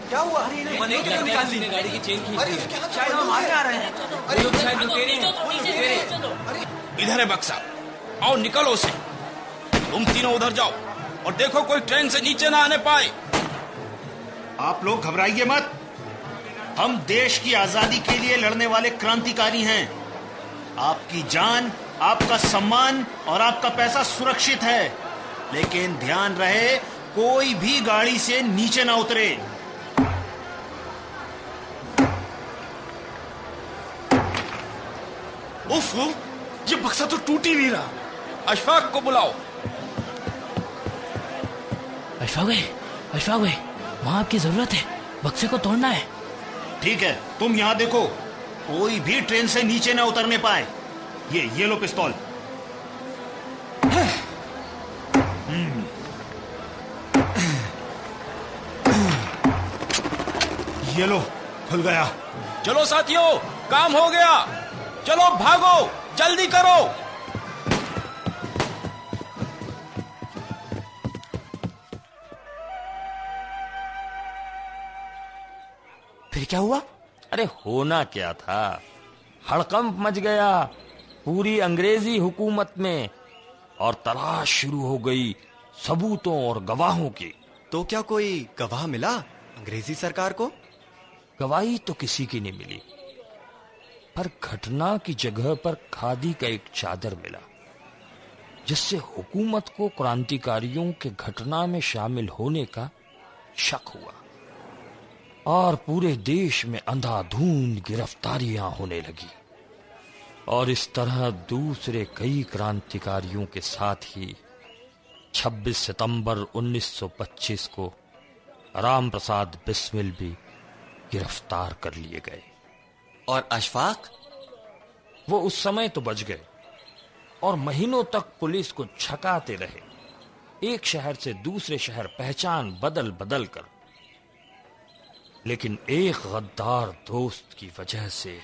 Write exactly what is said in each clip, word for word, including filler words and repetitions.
क्या हुआ? बंदूक क्यों निकाल ली? गाड़ी की चेन खींच ली। शायद हम मारने आ रहे हैं। वो लोग शायद लुटेरे हैं। इधर है बक्सा, आओ निकलो से। तुम तीनों उधर जाओ और देखो कोई ट्रेन से नीचे ना आने पाए। आप लोग घबराइए मत। हम देश की आजादी के लिए लड़ने वाले क्रांतिकारी हैं। आपकी जान, आपका सम्मान और आपका पैसा सुरक्षित है, लेकिन ध्यान रहे कोई भी गाड़ी से नीचे ना उतरे। उफ, ये बक्सा तो टूट ही नहीं रहा। अशफाक को बुलाओ। अशफाक भाई, अशफाक भाई, वहां आपकी जरूरत है, बक्से को तोड़ना है। ठीक है, तुम यहां देखो, कोई भी ट्रेन से नीचे ना उतरने पाए। ये ये लो पिस्तौल। ये लो, खुल गया। चलो साथियों, काम हो गया। चलो भागो, जल्दी करो। फिर क्या हुआ? अरे होना क्या था, हड़कंप मच गया पूरी अंग्रेजी हुकूमत में और तलाश शुरू हो गई सबूतों और गवाहों की। तो क्या कोई गवाह मिला अंग्रेजी सरकार को? गवाही तो किसी की नहीं मिली, पर घटना की जगह पर खादी का एक चादर मिला, जिससे हुकूमत को क्रांतिकारियों के घटना में शामिल होने का शक हुआ और पूरे देश में अंधाधुंध गिरफ्तारियां होने लगी। और इस तरह दूसरे कई क्रांतिकारियों के साथ ही छब्बीस सितंबर उन्नीस सौ पच्चीस को राम प्रसाद बिस्मिल भी गिरफ्तार कर लिए गए। और अशफाक? वो उस समय तो बच गए और महीनों तक पुलिस को छकाते रहे, एक शहर से दूसरे शहर पहचान बदल बदल कर। लेकिन एक गद्दार दोस्त की वजह से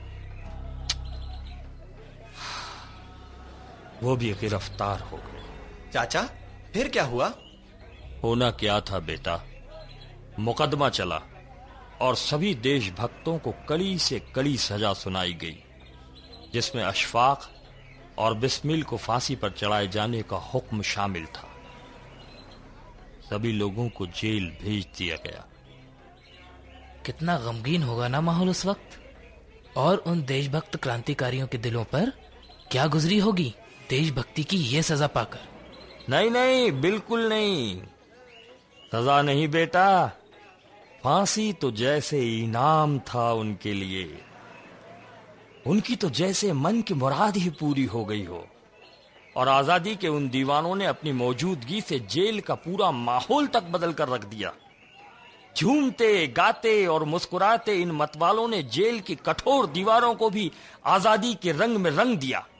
वो भी गिरफ्तार हो गए। चाचा, फिर क्या हुआ? होना क्या था बेटा, मुकदमा चला और सभी देशभक्तों को कड़ी से कड़ी सजा सुनाई गई, जिसमें अशफाक और बिस्मिल को फांसी पर चढ़ाए जाने का हुक्म शामिल था। सभी लोगों को जेल भेज दिया गया। कितना गमगीन होगा ना माहौल उस वक्त, और उन देशभक्त क्रांतिकारियों के दिलों पर क्या गुजरी होगी देशभक्ति की ये सजा पाकर। नहीं नहीं, बिल्कुल नहीं, सजा नहीं बेटा, फांसी तो जैसे इनाम था उनके लिए। उनकी तो जैसे मन की मुराद ही पूरी हो गई हो और आजादी के उन दीवानों ने अपनी मौजूदगी से जेल का पूरा माहौल तक बदल कर रख दिया। झूमते गाते और मुस्कुराते इन मतवालों ने जेल की कठोर दीवारों को भी आजादी के रंग में रंग दिया।